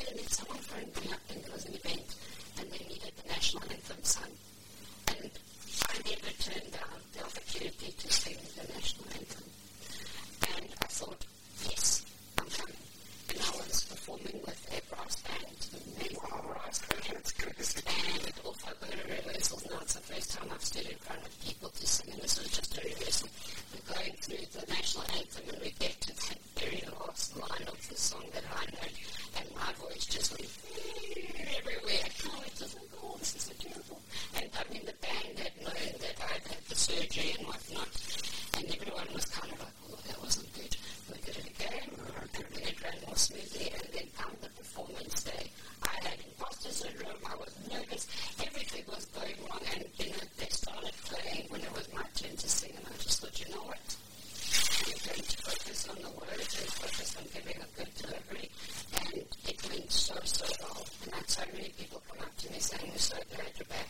there, and then someone phoned me up, and there was an event, and they needed the national anthem sung. And I never turned down the opportunity to sing the national anthem. And I thought, yes, I'm coming. And I was performing with a brass band, and also I've got a rehearsal now. It's the first time I've stood in front of people to sing, and this was just a rehearsal. We're going through the national anthem, and we get to that very last line of the song that I know, and my voice just went everywhere. Oh, it doesn't go, this is so terrible. And I mean, the band had known that I'd had the surgery and whatnot, and everyone was kind of like, oh, that wasn't good. We did it again, and then it ran more smoothly, and then come the performance day. I had imposter syndrome, I was nervous, everything was going wrong, and they started playing when it was my turn to sing, and I just thought, you know what? I'm going to focus on the words and focus on giving a good delivery, and it went so well, and I had so many people come up to me saying, we're so glad you're back.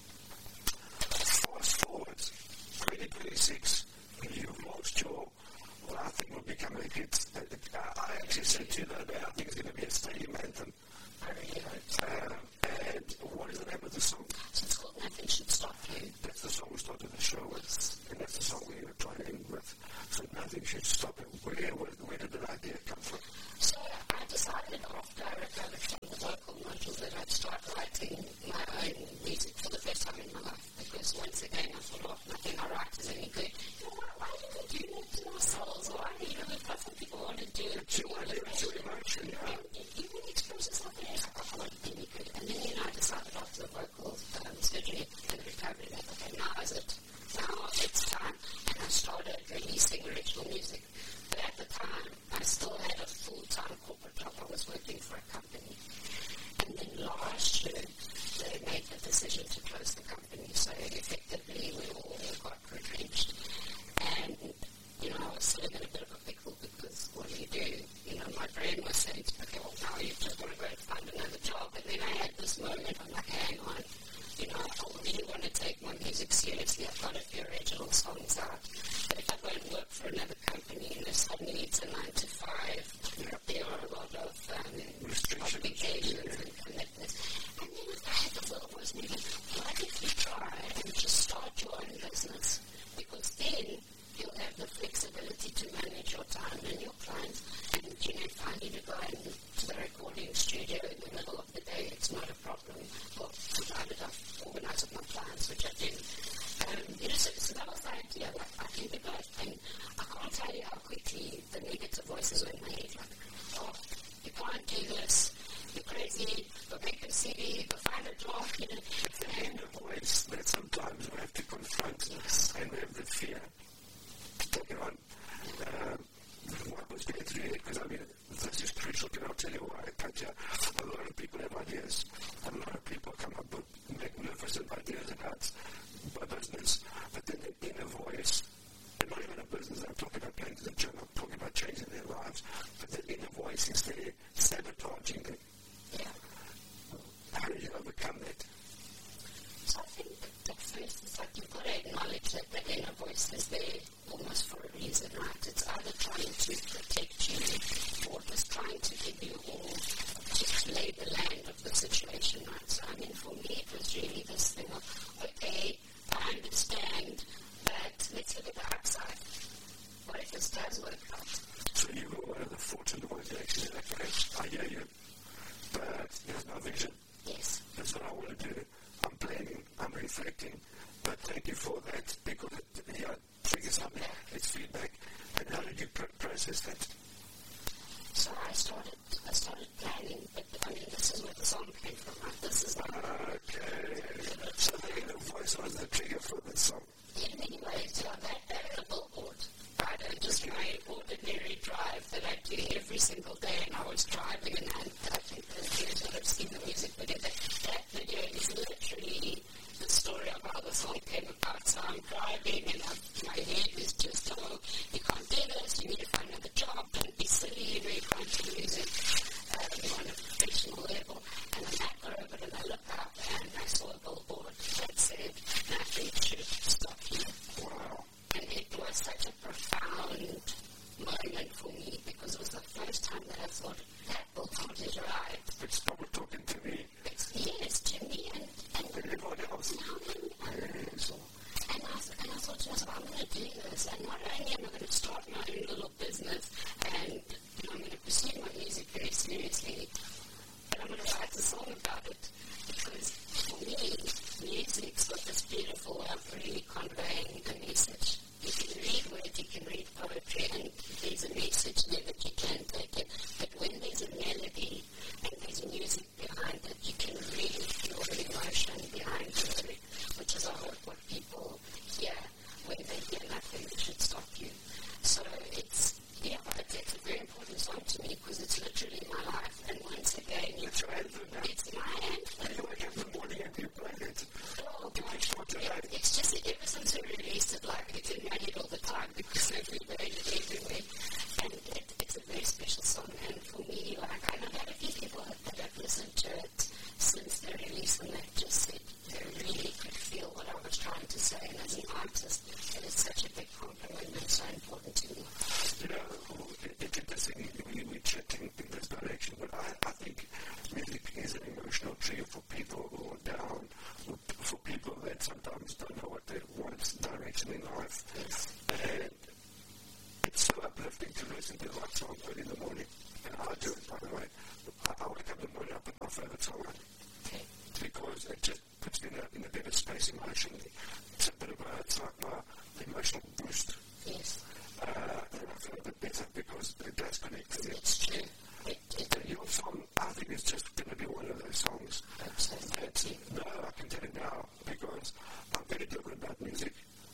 Fast forward, 2026, when you've launched your, what I think will become a hit. I actually said to you that I think it's going to be a stadium anthem. I really hope so. And what is the name of the song? So it's called Nothing Should Stop You. That's the song we started the show with, and that's the song we're going to try to end with. So Nothing Should Stop You. Where did that idea come from? So I decided after I recovered from the vocal module that I'd start writing my own music for the first time in my life, because once again I thought, oh, nothing I write is any good. Why do we do that to ourselves? Why, if some people want to do it, it's your emotion, yeah. You want to express yourself and you're like, I want it to be good. And then, I decided after the vocal surgery and the recovery that, okay, now is it. Now it's time. And I started releasing original music. But at the time, I still had a full-time corporate job. I was working for a company. And then last year, they made the decision to close the company. So effectively, we all got retrenched. And, I was sitting in a bit of a pickle because what do you do? My brain was saying, okay, well, now you just want to go and find another job. And then I had this moment, I'm like, hang on. I really want to take my music seriously. I've got a few original songs out. But if I go and work for another company, suddenly it's a 9 to 5, there are a lot of obligations and commitments. And then I had the little voice moving, why don't you try and just start your own business? Because then you'll have the flexibility to manage your time and your clients. And, if I need to go into the recording studio in the middle of the day, it's not a problem. Well, provided I've organized with my clients, which I do. So that was the idea. I can do both. And I can't tell you how quickly the negative voices were in my head. Like, oh, you can't do this. You're crazy. Go make a CD. Go find a job. It's the inner voice that sometimes we have to confront and we have the fear. Talking on what was going through it, because this is crucial. I'll tell you why, Katja. A lot of people have ideas. A lot of people come up with magnificent ideas about business, but then the inner voice, and not even a business, I'm talking about going to the gym, I'm talking about changing their lives, but the inner voice is there sabotaging them. Yeah. How do you overcome that? So I think at first it's like you've got to acknowledge that the inner voice is there almost for a reason, right? It's either trying to protect you or just trying to give you all, just lay the land of the situation, right? So for me it was really this thing of, okay, I understand, but let's look at the upside. What if this does work out? So you were one of the fortunate ones that actually said, okay, I hear you, but there's no vision. Yes. That's what I want to do. I'm planning, I'm reflecting, but thank you for that, because it triggers something, it's feedback. And how did you process that? So I started planning, but this is where the song came from, right? This is like... Okay. So there That's your anthem now. It's my anthem. You wake up in the morning and you play it. Oh, You can start your day. it's just that ever since we released it, like, it's in my head all the time because we played it everywhere. And it's a very special song. And for me, like, I know that a few people that have listened to it since the release and they've just said they really could feel what I was trying to say. And as an artist, it is such a big compliment and so important to me. You know, it's interesting, we're chatting in this direction, but I think music is an emotional trigger for people who are down, for people that sometimes don't know what they want direction in life. Yes. And it's so uplifting to listen to that song early in the morning. And I do it, by the way. I wake up in the morning, I put my favorite song on. Okay. Because it just puts me in a better space emotionally. It's a bit of it's like my emotional boost. Yes. And I feel a bit better because it does connect to me. It's true. And your song, I think, is just going to be one of those songs that, no, I can tell it now because I'm very different about music.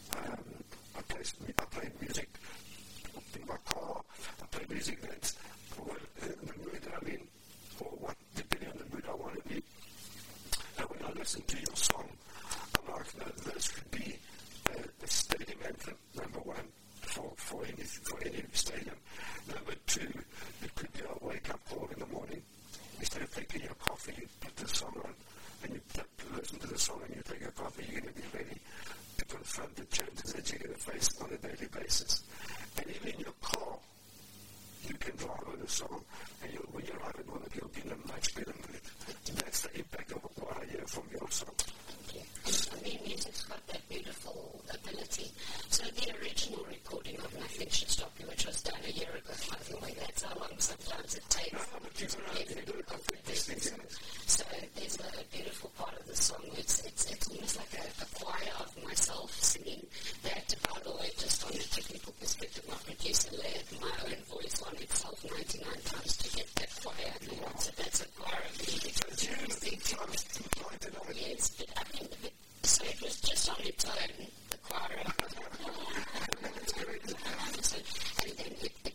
I play music in my car. I play music that's the mood that I'm in, or what, depending on the mood I want to be. And when I listen to your song, I'm like, no, this could be a stadium anthem, number one, for any stadium. Number two, it could be a wake-up call in the morning. Instead of taking your coffee, you put the song on, and you listen to the song, and you take your coffee, you're going to be ready to confront the challenges that you're going to face on a daily basis. And even in your car, you can drive on the song, and when you're driving on it, you'll be in a much better mood. That's the impact of what I hear from your song. Yeah. I mean, music's got that beautiful ability. So the original recording of Nothing Should Stop You, which was done a year ago, by the way, that's how long sometimes it takes. No, but you do it completely. So there's a beautiful part of the song. It's almost like a choir of myself singing that, by the way, just on a technical perspective, my producer layered my own voice on itself 99 times to get that choir. So that's a choir of me. Yes, but I mean, so it was just on its own, the choir. And then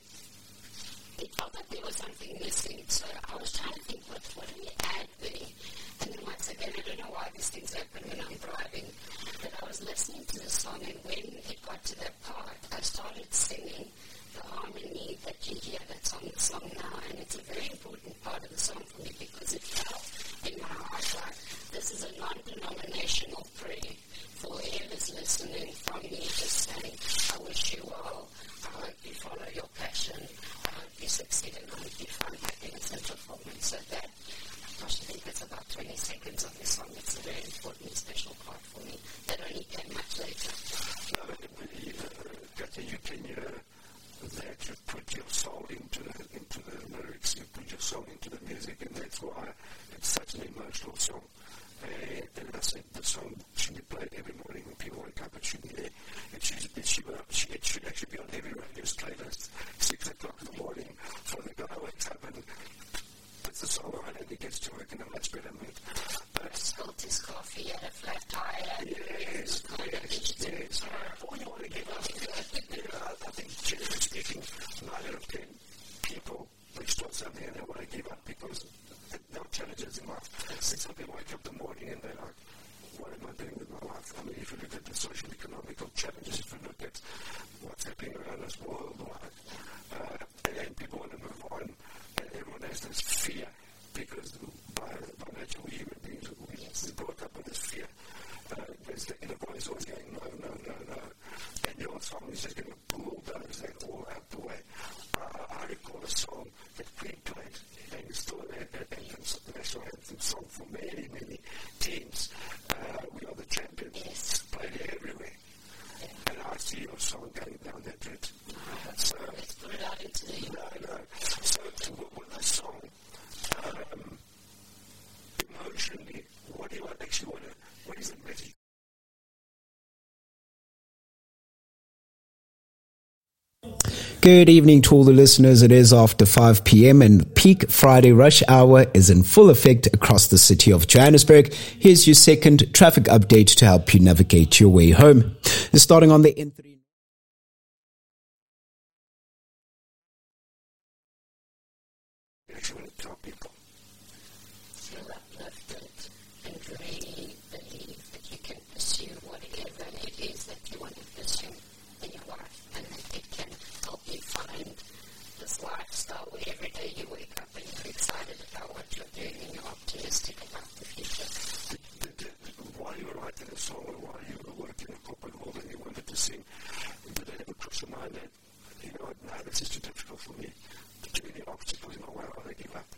it felt like there was something missing. So I was trying to think, what do we add there? And then once again, I don't know why these things happen when I'm driving, but I was listening to the song, and when it got to that part, I started singing the harmony that you hear that's on the song now, and it's a very important part of the song for me because it felt in my heart like this is a non-denominational prayer for whoever's listening from me, just saying, I wish you well, I hope you follow your passion, I hope you succeed, and I hope you find happiness and fulfillment. So that, gosh, I think that's about 20 seconds of the song. It's a very important and special part for me that only came much later. No, Kathy, you can hear that you put your soul into the lyrics, you put your soul into the music, and that's why it's such an emotional song. And I said the song should be played every morning when people wake up. It should be there. It should actually be on every radio playlist, 6 o'clock in the morning, so the guy wakes up and puts the song on and he gets to work in a much better mood. But spilled his coffee at a flat tire. Yes. Or you want to give up. I think, generally speaking, 9 out of 10 people, they start something and they want to give up because there are challenges in life. And some people wake up in the morning and they're like, what am I doing with my life? I mean, if you look at the social and economical challenges, if you look at what's happening around us worldwide, and people want to move on, and everyone has this fear because by nature we human beings, we're brought up with this fear. There's the inner voice always going, no. And your song is just going to bulldoze that all out the way. I recall a song that Queen played, and it's still an national anthem song for many, many teams. We are the champions. Played everywhere. And I see your song going down that route. So, let's put it out into the No. So, with this song, emotionally, what do you actually want to, what is the message? Good evening to all the listeners. It is after 5 p.m. and peak Friday rush hour is in full effect across the city of Johannesburg. Here's your second traffic update to help you navigate your way home. Starting on the N3. Actually want to tell people uplifted and really believe that you can pursue whatever it is that you want to pursue in your life, and that it can help you find this lifestyle where every day you wake up and you're excited about what you're doing and you're optimistic about the future. While you were writing a song or while you were working in a corporate world and you wanted to sing, did it ever cross your mind that, now this is too difficult for me? Too many obstacles in my way, I'll give up?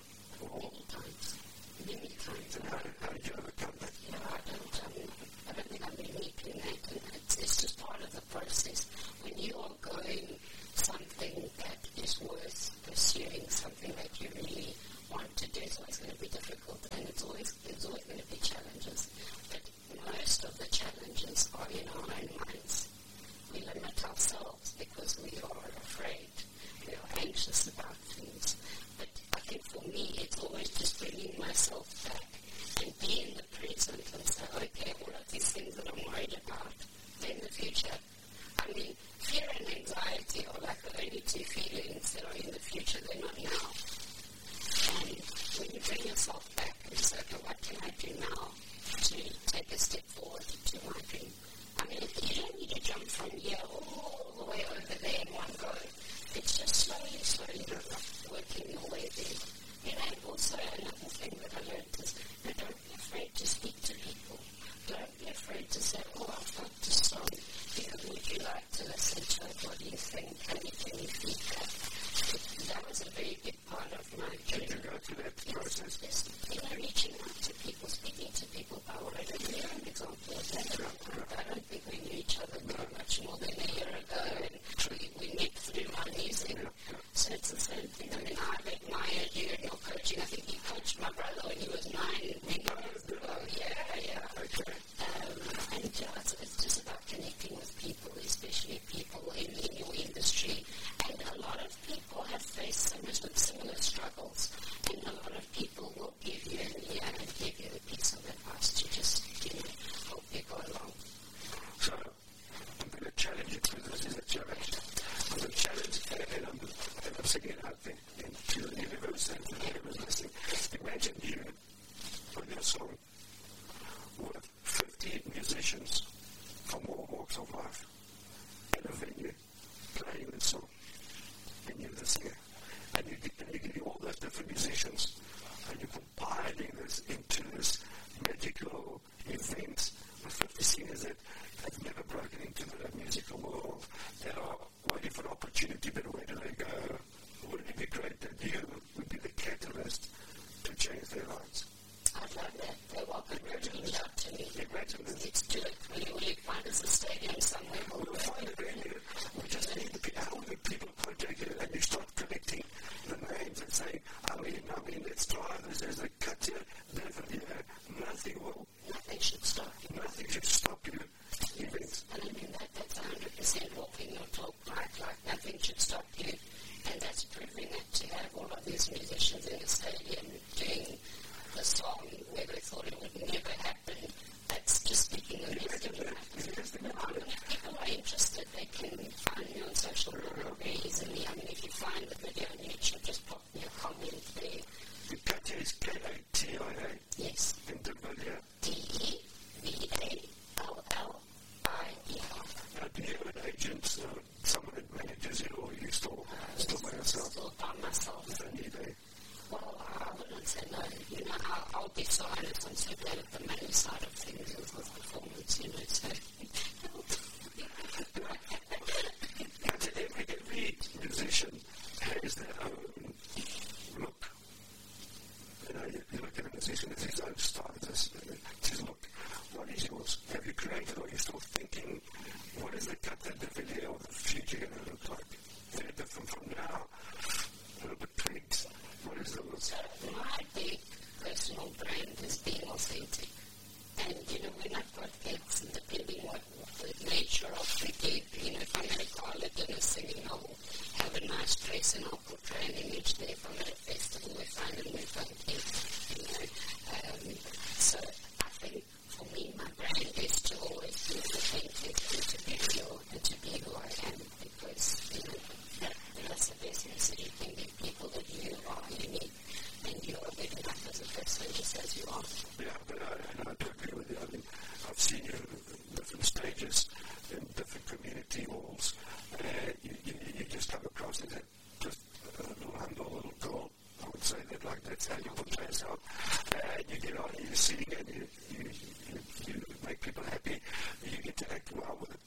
Many times. And how did you overcome that? I don't think I'm unique in that, and it's just part of the process. When you are going something that is worth pursuing, something that you really want to do, it's always going to be difficult, and it's always going to be challenges. But most of the challenges are in our own minds. We limit ourselves because we are afraid, we are anxious about things. But I think for me, it's always just bringing myself back and be in the present and say, okay, all of these things that I'm worried about, they're in the future. I mean, fear and anxiety are like the only two feelings that are in the future, they're not now. And when you bring yourself back and say, okay, what can I do now to take a step forward to my dream? I mean, you don't need to jump from here all the way over there in one go. It's just slowly working your way there. And also another thing that I learned is don't be afraid to speak to people. Don't be afraid to say, I've got this song. Would you like to listen to it? What do you think? Can you give me feedback? That was a very big part of my journey. Did you go through that process? Yes. Reaching out to people, speaking to people about what I do. You're an example of that. I don't think we knew each other very much more than a year ago, and we met through my music. So it's the same thing. I mean, I've admired you and your coaching. I think you coached my brother when he was 9. Yeah. Okay. And it's just about connecting with people, especially people in your industry. And a lot of people have faced similar struggles. And a lot of people will give you an ear and give you a piece of advice to just, help you go along. So, I'm going to challenge you, because this is a challenge. I'm going to challenge, and I'm singing it out there into the universe and to whoever's listening. Imagine you put your song with 50 musicians from all walks of life in a venue playing the song, and you're the singer. And you give all those different musicians, and you're compiling this into this magical event with 50 singers that have never broken into the musical world, that are waiting for an opportunity, but where do they go? Wouldn't it be great that you would be the catalyst to change their lives? I'd love that. They're welcome to reach out to me. Imagine this. Let's do it. Will you find us a stadium somewhere? We'll find a venue. We just need to be how many people contact you, and you start collecting the names and saying, I mean, let's try this as a cut here, definitely Nothing should stop you. Nothing should stop you. Events. And I mean, that's 100% walking your talk, right? Like, nothing should stop you. And that's proving it, to have all of these musicians in the stadium doing the song where they thought it would never happen. That's just speaking the message. If people are interested, they can find me on social media very easily. I mean, if you find the video on YouTube, just pop me a comment there. The Katia is K-A-T-I-A. Yes. And Devalia. D-E-V-A-L-L-I-E-R. Do you have an agent, someone that manages it, or you still by yourself? Still by myself. You don't need a... Well, I wouldn't say no. I'll be so honest. I'm so glad at the money side of things with performance, so... Every musician has their own look. You look at a musician as his own style. It's his look. What is yours? Have you created, or are you still thinking, what is the cut that the video of the future going to look like? Very different from now. A little bit tweaked. What is those? My big personal brand is being authentic. And, when I've got gigs, and depending what the nature of the gig, if I'm at a gala dinner singing, I'll have a nice dress and I'll portray an image there. If I'm at a festival, we're finding we're funky, So I think for me, my brand is to always be authentic and to be real and to be who I am, because, that's the best message you can give people, that you are unique and you are good enough as a person. just as you are. Yeah, but I do agree with you. I mean, I've seen you in different stages, in different community halls, and you just come across as just a little humble little girl. I would say that's how you portray yourself. And you get on, you sing, and you make people happy. You get to act well with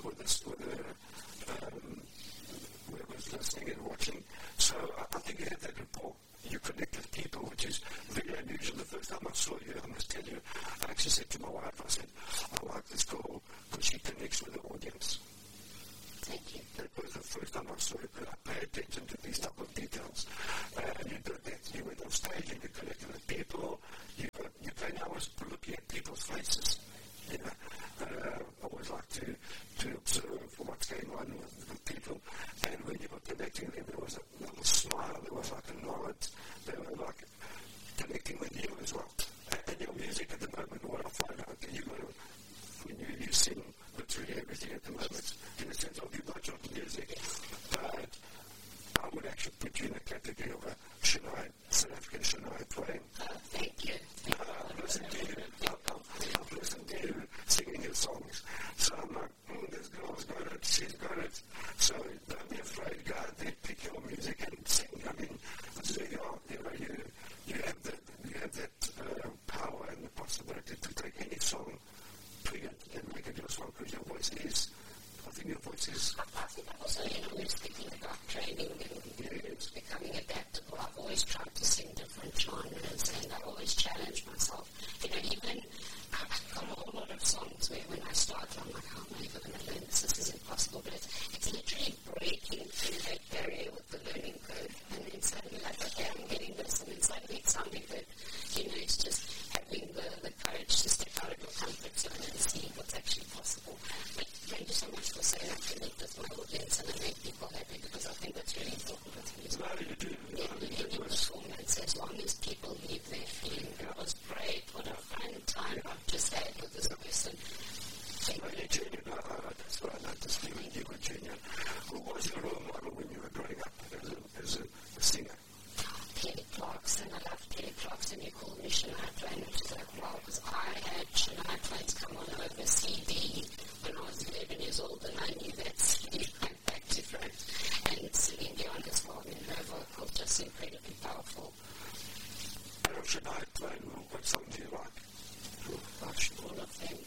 whoever's listening and watching. So I think you have that rapport. You connect with people, which is very unusual. The first time I saw you, I must tell you, I actually said to my wife, I said, I like this girl because she connects with the audience. Thank you. That was the first time I saw it, but I pay attention to these type of details. And you did that. You went on stage and you connected with people. You spent hours looking at people's faces. You know, I always like to observe what's going on with people. And when you were connecting with them, there was a little smile, there was like a nod, they were like connecting with you as well. And your music at the moment, what I find out, when you sing literally everything at the moment, in the sense of you got your music, but I would actually put you in the category of a Shania, South African Shania Twain. Thank you. I've listened to you singing your songs. So I'm like, this girl's got it, she's got it. So don't be afraid, go out there, pick your music and sing. I mean, that's who you are. You have that power and the possibility to take any song, tweak it, and make it your song, because your voice is, I think your voice is. I think also, we're speaking about training and becoming adaptable. I've always tried to sing different genres, and I always challenge myself. Even I've got a whole lot of songs where when I start, I'm like, how am I ever going to learn this? This is impossible. But it's literally breaking through that barrier with the learning curve. And then suddenly, like, okay, I'm getting this, and then suddenly it's sounding good. It's just having the courage to step out of your comfort zone and see what's actually possible. But thank you so much for saying I connect with my audience and I make people happy, because I think that's really important with music. Any performance, as long as people leave there feeling it was great, what a fun time I've just had with this person. Thank you. Junior, that's what I noticed when you were junior. Who was your role model when you were growing up as a singer? Kelly Clarkson. I love Kelly Clarkson. You call me Shania Twain, which is like, wow, because I had Shania Twain's come on over CD when I was 11 years old, and I knew that CD went back to front. And Celine Dion as well, her vocals just incredibly powerful. Shania Twain, what song do you like? Gosh, all of them.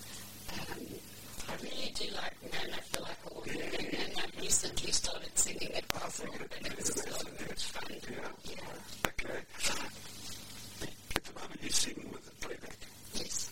I really do like Man After Like a Woman, and I've recently started singing it. I think it's fun. Yeah. Okay. At the moment you sing with the playback. Yes.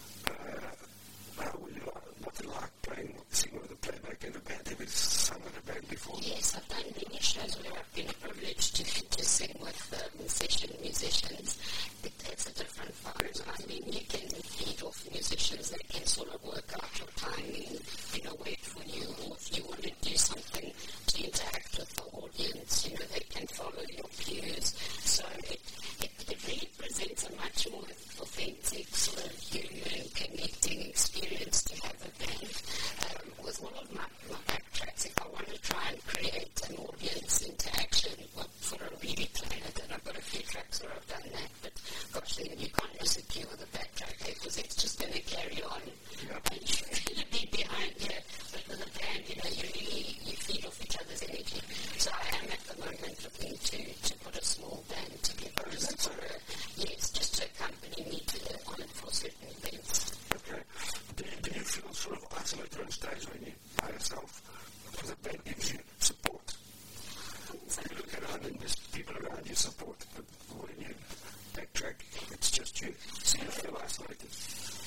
What's it like singing with the playback in a band? Have you sung in a band before? Yes, I've done many shows where I've been privileged to sing with session musicians. It's a different vibe. I mean, you can feed off musicians that can sort of work out your timing, wait for you, or if you want to do something to interact with the audience, they can follow your cues. So it really presents a much more authentic, sort of human, connecting experience to have a band. With all of my backtracks, if I want to try and create an audience interaction for a really planet, and I've got a few tracks where I've done that, but gosh, then you can't miss a cue with a backtrack because it's just going to carry on. Yeah. And you should really be behind here. But with a band, you feed off each other's energy. So I am at the moment looking to put a small band together. Just to accompany me for certain events. Okay. Do you feel sort of isolated on stage when you're by yourself? Because the band gives you